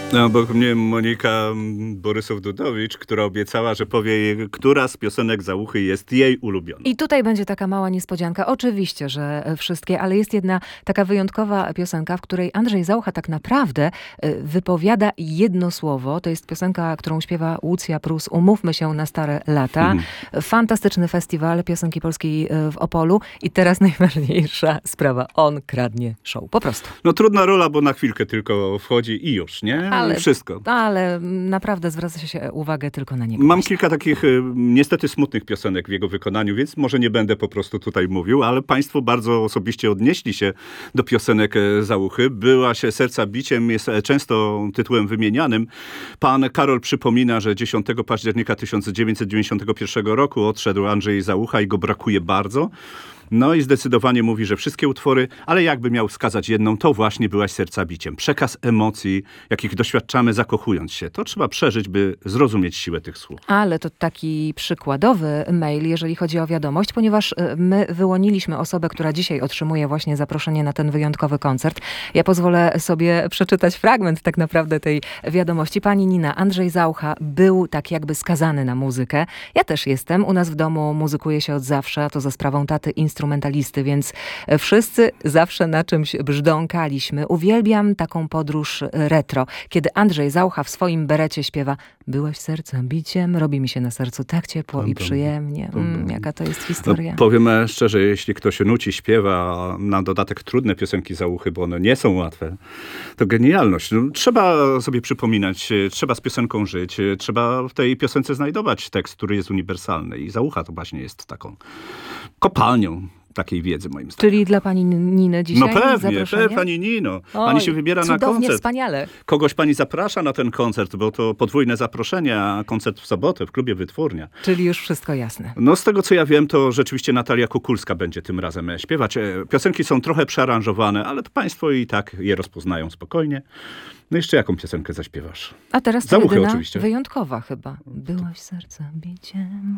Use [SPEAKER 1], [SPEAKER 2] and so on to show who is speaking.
[SPEAKER 1] No, obok mnie Monika Borysów-Dudowicz, która obiecała, że powie jej, która z piosenek Załuchy jest jej ulubioną.
[SPEAKER 2] I tutaj będzie taka mała niespodzianka. Oczywiście, że wszystkie, ale jest jedna taka wyjątkowa piosenka, w której Andrzej Załucha tak naprawdę wypowiada jedno słowo. To jest piosenka, którą śpiewa Łucja Prus, Umówmy się na stare lata. Fantastyczny festiwal piosenki polskiej w Opolu. I teraz najważniejsza sprawa. On kradnie show. Po prostu.
[SPEAKER 1] No trudna rola, bo na chwilkę tylko wchodzi i już, nie?
[SPEAKER 2] Ale,
[SPEAKER 1] wszystko.
[SPEAKER 2] Ale naprawdę zwraca się uwagę tylko na niego.
[SPEAKER 1] Mam kilka takich niestety smutnych piosenek w jego wykonaniu, więc może nie będę po prostu tutaj mówił, ale państwo bardzo osobiście odnieśli się do piosenek Załuchy. Była się Serca biciem, jest często tytułem wymienianym. Pan Karol przypomina, że 10 października 1991 roku odszedł Andrzej Załucha i go brakuje bardzo. No i zdecydowanie mówi, że wszystkie utwory, ale jakby miał wskazać jedną, to właśnie Byłaś serca biciem. Przekaz emocji, jakich doświadczamy zakochując się. To trzeba przeżyć, by zrozumieć siłę tych słów.
[SPEAKER 2] Ale to taki przykładowy mail, jeżeli chodzi o wiadomość, ponieważ my wyłoniliśmy osobę, która dzisiaj otrzymuje właśnie zaproszenie na ten wyjątkowy koncert. Ja pozwolę sobie przeczytać fragment tak naprawdę tej wiadomości. Pani Nina, Andrzej Załucha był tak jakby skazany na muzykę. Ja też jestem. U nas w domu muzykuje się od zawsze, a to za sprawą taty instrumentalisty, więc wszyscy zawsze na czymś brzdąkaliśmy. Uwielbiam taką podróż retro, kiedy Andrzej Załucha w swoim berecie śpiewa Byłaś serca biciem, robi mi się na sercu tak ciepło i przyjemnie. Jaka to jest historia.
[SPEAKER 1] No, powiem szczerze, jeśli ktoś nuci, śpiewa, a na dodatek trudne piosenki Załuchy, bo one nie są łatwe, to genialność. No, trzeba sobie przypominać, trzeba z piosenką żyć, trzeba w tej piosence znajdować tekst, który jest uniwersalny i Załucha to właśnie jest taką kopalnią takiej wiedzy, moim zdaniem.
[SPEAKER 2] Czyli dla pani Niny dzisiaj
[SPEAKER 1] No pewnie,
[SPEAKER 2] zaproszenie?
[SPEAKER 1] Pani Nino. Pani się wybiera na koncert.
[SPEAKER 2] Wspaniale.
[SPEAKER 1] Kogoś pani zaprasza na ten koncert, bo to podwójne zaproszenie, a koncert w sobotę w klubie Wytwórnia.
[SPEAKER 2] Czyli już wszystko jasne.
[SPEAKER 1] No z tego, co ja wiem, to rzeczywiście Natalia Kukulska będzie tym razem śpiewać. Piosenki są trochę przearanżowane, ale to państwo i tak je rozpoznają spokojnie. No jeszcze jaką piosenkę zaśpiewasz?
[SPEAKER 2] A teraz to
[SPEAKER 1] Załuchy
[SPEAKER 2] jedyna
[SPEAKER 1] oczywiście.
[SPEAKER 2] wyjątkowa chyba. Byłaś serca biciem.